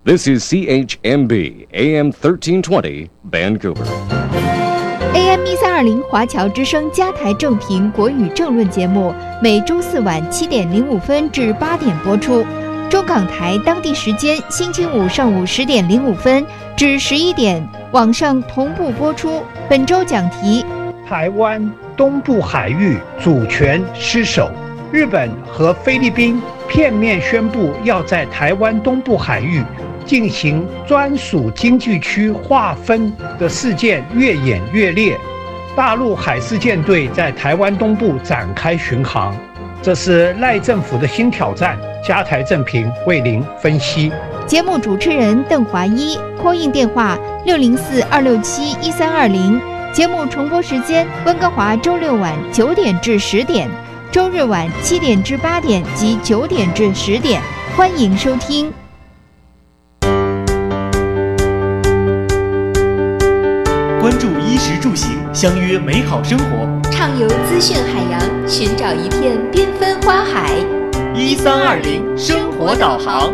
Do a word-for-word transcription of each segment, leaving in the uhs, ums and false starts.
This is C H M B A M thirteen twenty Vancouver。A M 一三二零华侨之声加台正评国语政论节目，每周四晚七点零五分至八点播出。中港台当地时间星期五上午十点零五分至十一点，网上同步播出。本周讲题： 台湾东部海域主权失守，日本和菲律宾片面宣布要在台湾东部海域进行专属经济区划分的事件越演越烈，大陆海事舰队在台湾东部展开巡航，这是赖政府的新挑战。加台正评为您分析。 节目主持人邓华一 ，call in 电话六零四二六七一三二零。节目重播时间：温哥华周六晚九点至十点，周日晚七点至八点及九点至十点。欢迎收听。 关注衣食住行，相约美好生活。 畅游资讯海洋，寻找一片缤纷花海。 一三二零生活导航。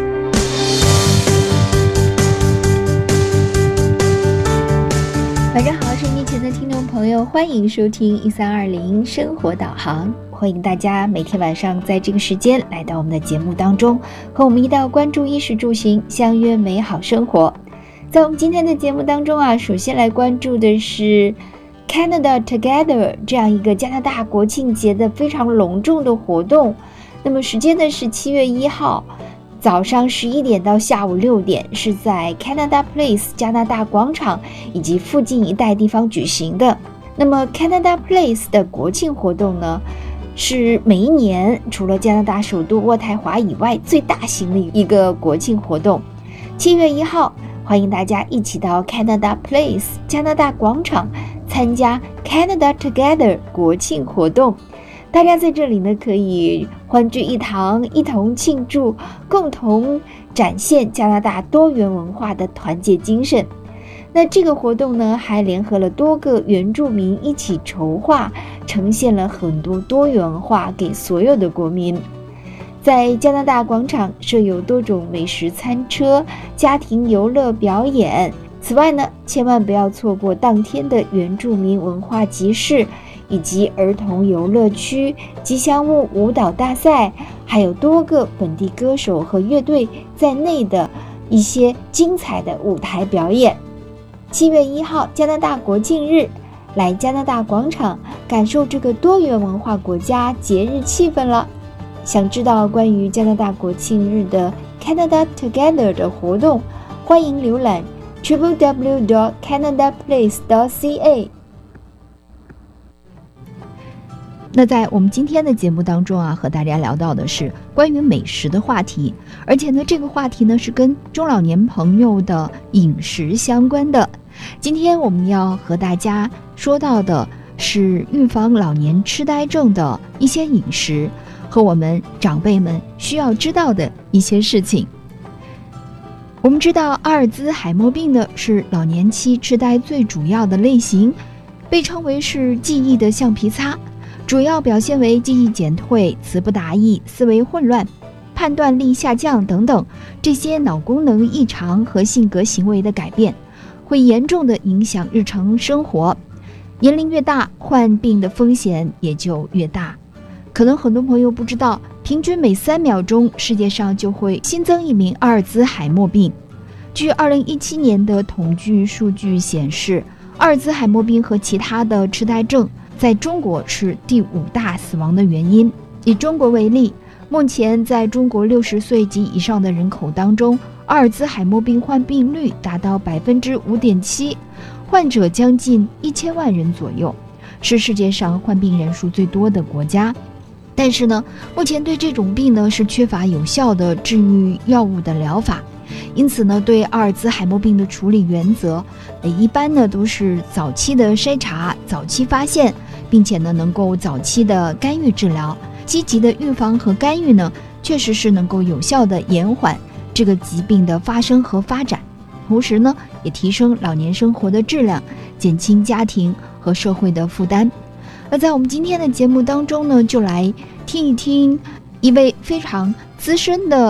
晚上好，收音机前的听众朋友，欢迎收听一三二零生活导航。欢迎大家每天晚上在这个时间来到我们的节目当中，和我们一道关注衣食住行，相约美好生活。在我们今天的节目当中啊，首先来关注的是 Canada Together 这样一个加拿大国庆节的非常隆重的活动。那么时间呢是七月一号早上十一点到下午六点，是在 Canada Place 加拿大广场以及附近一带地方举行的。那么 Canada Place 的国庆活动呢，是每一年除了加拿大首都渥太华以外最大型的一个国庆活动。七月一号，欢迎大家一起到 Canada Place 加拿大广场参加 Canada Together 国庆活动。大家在这里呢，可以欢聚一堂，一同庆祝，共同展现加拿大多元文化的团结精神。那这个活动呢，还联合了多个原住民一起筹划，呈现了很多多元文化给所有的国民。在加拿大广场设有多种美食餐车、家庭游乐表演。此外呢，千万不要错过当天的原住民文化集市，以及儿童游乐区、吉祥物舞蹈大赛，还有多个本地歌手和乐队在内的一些精彩的舞台表演。七月一号，加拿大国庆日，来加拿大广场感受这个多元文化国家节日气氛了。想知道关于加拿大国庆日的 Canada Together 的活动，欢迎浏览 double-u double-u double-u dot canada place dot c a。那在我们今天的节目当中啊，和大家聊到的是关于美食的话题，而且呢，这个话题呢是跟中老年朋友的饮食相关的。今天我们要和大家说到的是预防老年痴呆症的一些饮食和我们长辈们需要知道的一些事情。我们知道阿尔兹海默病呢是老年期痴呆最主要的类型，被称为是记忆的橡皮擦，主要表现为记忆减退、词不达意、思维混乱、判断力下降等等这些脑功能异常和性格行为的改变，会严重的影响日常生活。年龄越大，患病的风险也就越大。可能很多朋友不知道，平均每三秒钟世界上就会新增一名阿尔兹海默病。据二零一七年的统计数据显示，阿尔兹海默病和其他的痴呆症在中国是第五大死亡的原因。以中国为例，目前在中国六十岁及以上的人口当中，阿尔兹海默病患病率达到百分之五点七，患者将近一千万人左右，是世界上患病人数最多的国家。但是呢，目前对这种病呢是缺乏有效的治愈药物的疗法，因此呢，对阿尔兹海默病的处理原则，呃，一般呢都是早期的筛查、早期发现，并且呢能够早期的干预治疗。积极的预防和干预呢，确实是能够有效的延缓这个疾病的发生和发展，同时呢，也提升老年生活的质量，减轻家庭和社会的负担。那在我们今天的节目当中呢，就来听一听一位非常资深的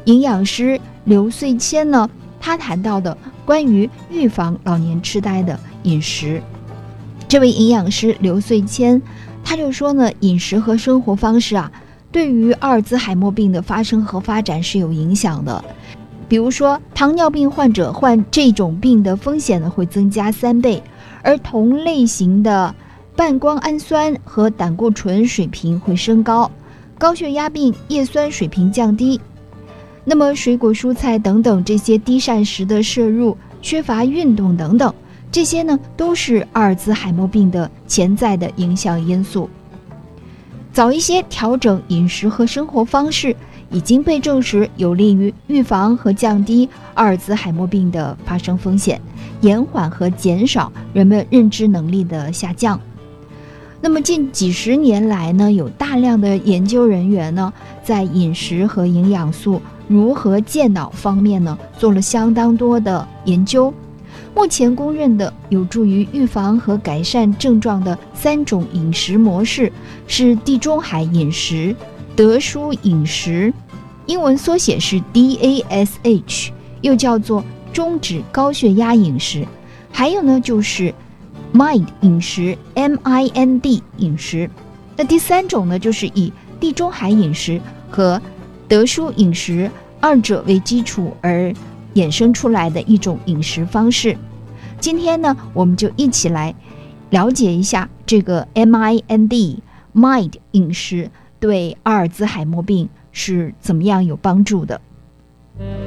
营养师刘穗谦呢，他谈到的关于预防老年痴呆的饮食。这位营养师刘穗谦他就说呢，饮食和生活方式啊，对于阿尔兹海默病的发生和发展是有影响的。比如说，糖尿病患者患这种病的风险呢会增加三倍，而同类型的半胱氨酸和胆固醇水平会升高，高血压病叶酸水平降低。那么水果蔬菜等等这些低膳食的摄入，缺乏运动等等，这些呢都是阿尔兹海默病的潜在的影响因素。早一些调整饮食和生活方式已经被证实有利于预防和降低阿尔兹海默病的发生风险，延缓和减少人们认知能力的下降。那么近几十年来呢，有大量的研究人员呢，在饮食和营养素如何健脑方面呢，做了相当多的研究。目前公认的有助于预防和改善症状的三种饮食模式是地中海饮食、德舒饮食，英文缩写是 D A S H， 又叫做终止高血压饮食，还有呢就是 M I D 饮食 M I N D 饮食。那第三种呢，就是以地中海饮食和德舒饮食二者为基础而衍生出来的一种饮食方式。今天呢，我们就一起来了解一下这个 M I N D M I D 饮食对阿尔兹海默病是怎么样有帮助的。